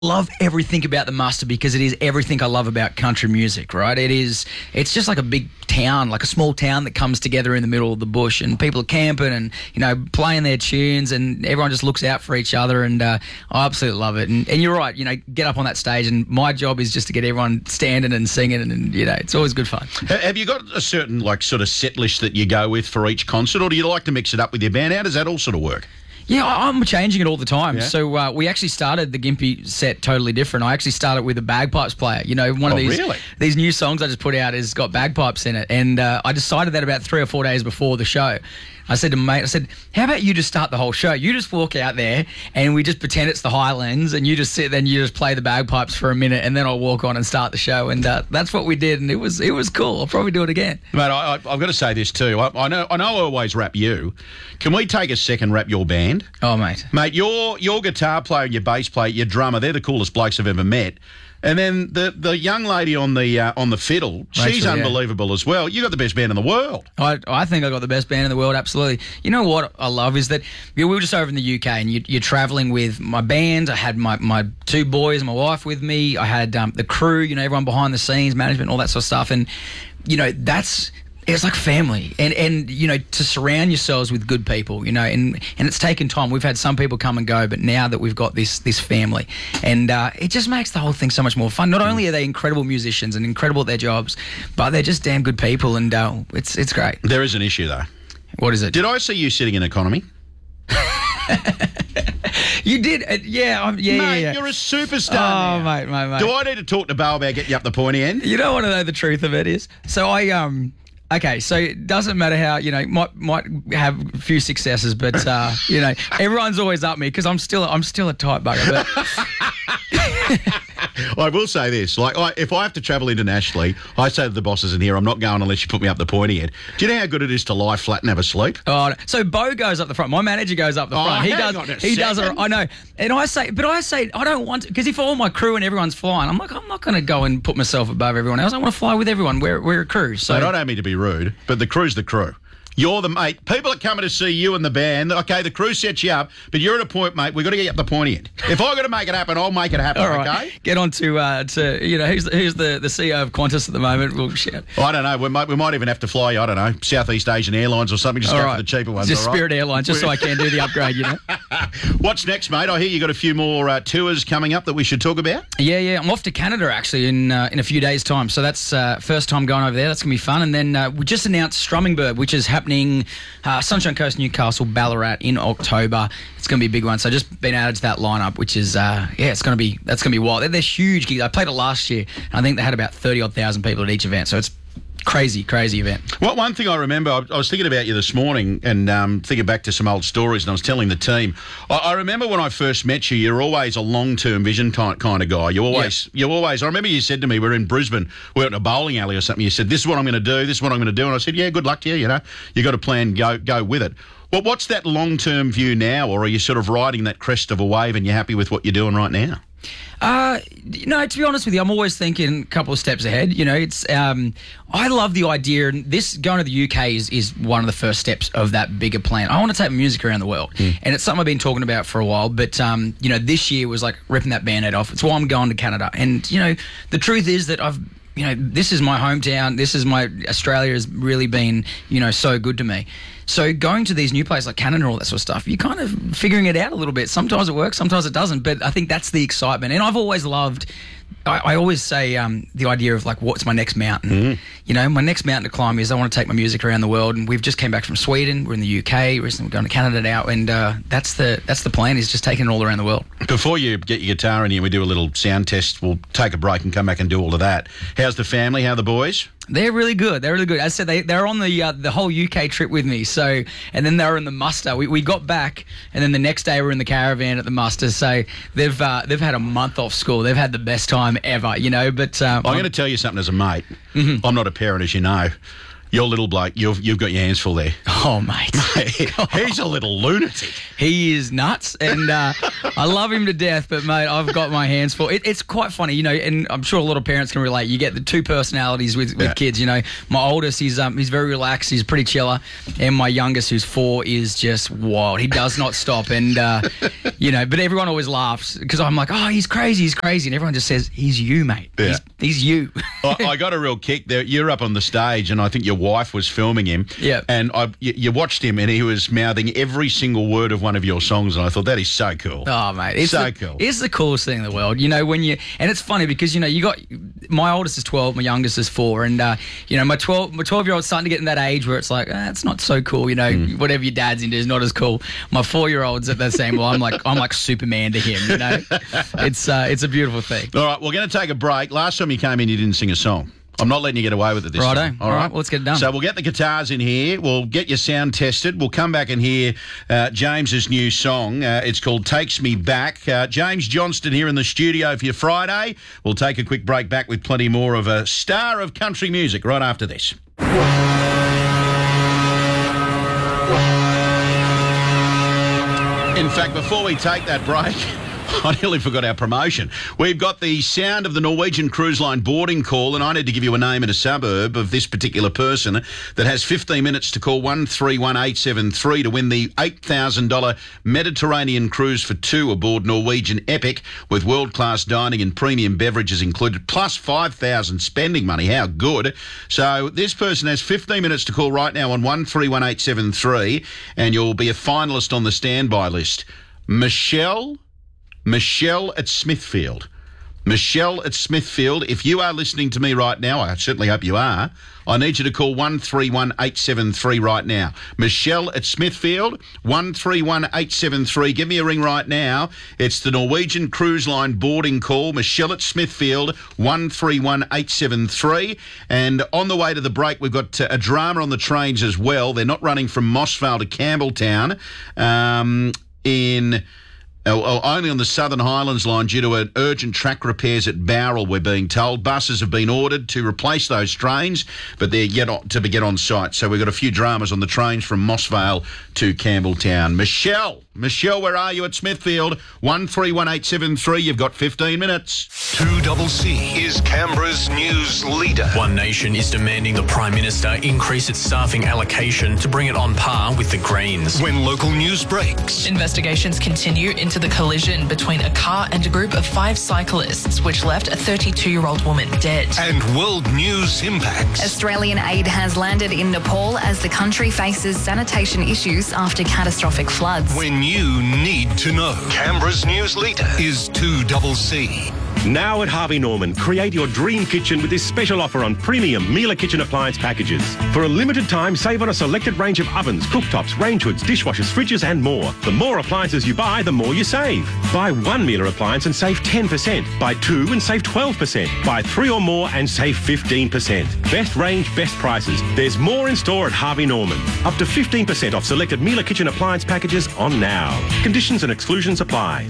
love everything about the Muster because it is everything I love about country music, right? It's just like a big town, like a small town that comes together in the middle of the bush, and people are camping and, playing their tunes, and everyone just looks out for each other, and I absolutely love it. And you're right, get up on that stage, and my job is just to get everyone standing and singing, and it's always good fun. Have you got a certain, sort of set list that you go with for each concert, or do you like to mix it up with your band? How does that all sort of work? Yeah, I'm changing it all the time. Yeah. So we actually started the Gympie set totally different. I actually started with a bagpipes player. One of these new songs I just put out has got bagpipes in it. And I decided that about 3 or 4 days before the show. I said to mate, how about you just start the whole show? You just walk out there and we just pretend it's the Highlands, and you just sit there and you just play the bagpipes for a minute, and then I'll walk on and start the show. And that's what we did, and it was cool. I'll probably do it again. Mate, I've got to say this too. I know I always rap you. Can we take a second rap your band? Oh, mate. Mate, your guitar player and your bass player, your drummer, they're the coolest blokes I've ever met. And then the young lady on the fiddle, Rachel, she's unbelievable as well. You got the best band in the world. I think I got the best band in the world, absolutely. You know what I love is that we were just over in the UK, and you're travelling with my band. I had my 2 boys and my wife with me. I had the crew, everyone behind the scenes, management, all that sort of stuff. And, it's like family, and to surround yourselves with good people, and it's taken time. We've had some people come and go, but now that we've got this family, and it just makes the whole thing so much more fun. Not only are they incredible musicians and incredible at their jobs, but they're just damn good people, and it's great. There is an issue though. What is it? Did I see you sitting in economy? You did, yeah. Mate, you're a superstar now. Mate. Do I need to talk to Bo about getting you up the pointy end? You don't want to know the truth of it is. So okay, so it doesn't matter how, might have a few successes, but, everyone's always up me because I'm still a tight bugger. But I will say this, if I have to travel internationally, I say to the bosses in here, I'm not going unless you put me up the pointy end. Do you know how good it is to lie flat and have a sleep? Oh, so Bo goes up the front. My manager goes up the front. He does. I know. And I say, I don't want to, because if all my crew and everyone's flying, I'm not going to go and put myself above everyone else. I want to fly with everyone. We're a crew. So Mate, I don't mean to be rude, but the crew's the crew. You're the mate. People are coming to see you and the band. Okay, the crew sets you up, but you're at a point, mate. We've got to get you up the pointy end. If I've got to make it happen, I'll make it happen. All right. Okay. Get on to who's the CEO of Qantas at the moment? We'll shout. I don't know. We might even have to fly. I don't know, Southeast Asian Airlines or something. Just go for the cheaper ones. Just Spirit Airlines, just so I can do the upgrade. What's next, mate? I hear you got a few more tours coming up that we should talk about. Yeah. I'm off to Canada actually in a few days' time. So that's first time going over there. That's gonna be fun. And then we just announced Strummingbird, which is happening. Sunshine Coast, Newcastle, Ballarat in October. It's going to be a big one. So just been added to that lineup, which is that's going to be wild. They're huge gigs. I played it last year, and I think they had about 30,000 people at each event. So it's crazy event. Well, one thing I remember, I was thinking about you this morning and thinking back to some old stories, and I was telling the team. I remember when I first met you, you're always a long-term vision kind of guy. You always. I remember you said to me, we're in Brisbane, we're at a bowling alley or something. You said, "This is what I'm going to do. This is what I'm going to do." And I said, "Yeah, good luck to you. You got a plan. Go with it." Well, what's that long-term view now, or are you sort of riding that crest of a wave and you're happy with what you're doing right now? No, to be honest with you, I'm always thinking a couple of steps ahead. I love the idea, and this going to the UK is one of the first steps of that bigger plan. I want to take music around the world, and it's something I've been talking about for a while. But this year was like ripping that Band-Aid off. It's why I'm going to Canada, and the truth is that this is my hometown. This is Australia has really been so good to me. So going to these new places like Canada and all that sort of stuff, you're kind of figuring it out a little bit. Sometimes it works, sometimes it doesn't. But I think that's the excitement. And I've always loved, I always say the idea of what's my next mountain? My next mountain to climb is I want to take my music around the world. And we've just came back from Sweden. We're in the UK. Recently we're going to Canada now. And that's the plan, is just taking it all around the world. Before you get your guitar in here, we do a little sound test. We'll take a break and come back and do all of that. How's the family? How are the boys? They're really good. As I said, they're on the whole UK trip with me. So, and then they were in the Muster. We got back, and then the next day we're in the caravan at the Muster. So they've had a month off school. They've had the best time ever, But I'm going to tell you something as a mate. Mm-hmm. I'm not a parent, as you know. Your little bloke, you've got your hands full there. Oh, mate. He's a little lunatic. He is nuts, and I love him to death, but, mate, I've got my hands full. It's quite funny, you know, and I'm sure a lot of parents can relate. You get the two personalities with kids, you know. My oldest, he's very relaxed, he's pretty chiller, and my youngest, who's 4, is just wild. He does not stop, and, you know, but everyone always laughs because I'm like, oh, he's crazy, and everyone just says, he's you, mate. Yeah. He's you. I got a real kick there. You're up on the stage, and I think your wife was filming him. Yeah. And you watched him, and he was mouthing every single word of one of your songs, and I thought, that is so cool. Oh, mate. It's cool. It's the coolest thing in the world. You know, and it's funny because, you know, you got, my oldest is 12, my youngest is 4, and, you know, my 12-year-old's starting to get in that age where it's like, it's not so cool, you know, whatever your dad's into is not as cool. My 4-year-old's at that same, well, I'm like Superman to him, you know. It's a beautiful thing. All right, we're going to take a break. Last time you came in, you didn't sing a song. I'm not letting you get away with it this time. All right, well, let's get it done. So we'll get the guitars in here. We'll get your sound tested. We'll come back and hear James's new song. It's called Takes Me Back. James Johnston here in the studio for your Friday. We'll take a quick break back with plenty more of a star of country music right after this. In fact, before we take that break, I nearly forgot our promotion. We've got the sound of the Norwegian Cruise Line boarding call, and I need to give you a name and a suburb of this particular person that has 15 minutes to call 131873 to win the $8,000 Mediterranean cruise for 2 aboard Norwegian Epic with world-class dining and premium beverages included, plus 5,000 spending money. How good. So this person has 15 minutes to call right now on 131873, and you'll be a finalist on the standby list. Michelle at Smithfield. Michelle at Smithfield, if you are listening to me right now, I certainly hope you are, I need you to call 131873 right now. Michelle at Smithfield, 131873. Give me a ring right now. It's the Norwegian Cruise Line boarding call. Michelle at Smithfield, 131873. And on the way to the break, we've got a drama on the trains as well. They're not running from Mossvale to Campbelltown only on the Southern Highlands line due to an urgent track repairs at Bowral, we're being told. Buses have been ordered to replace those trains, but they're yet to get on site. So we've got a few dramas on the trains from Mossvale to Campbelltown. Michelle, where are you at Smithfield? 131873. You've got 15 minutes. 2CC is Canberra's news leader. One Nation is demanding the Prime Minister increase its staffing allocation to bring it on par with the Greens. When local news breaks. Investigations continue into the collision between a car and a group of 5 cyclists, which left a 32-year-old woman dead. And world news impacts. Australian aid has landed in Nepal as the country faces sanitation issues after catastrophic floods. When you need to know. Canberra's news leader is 2CC. Now at Harvey Norman, create your dream kitchen with this special offer on premium Miele kitchen appliance packages. For a limited time, save on a selected range of ovens, cooktops, range hoods, dishwashers, fridges and more. The more appliances you buy, the more you save. Buy 1 Miele appliance and save 10%. Buy 2 and save 12%. Buy 3 or more and save 15%. Best range, best prices. There's more in store at Harvey Norman. Up to 15% off selected Miele kitchen appliance packages on now. Conditions and exclusions apply.